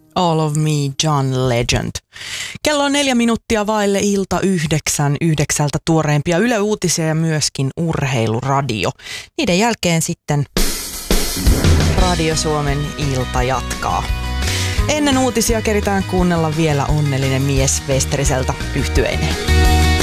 All of Me, John Legend. Kello on 4 minuuttia vaille ilta 9:09 tuoreempia Yle Uutisia ja myöskin Urheiluradio. Niiden jälkeen sitten Radio Suomen ilta jatkaa. Ennen uutisia keritään kuunnella vielä Onnellinen mies Vesteriseltä yhtyeineen.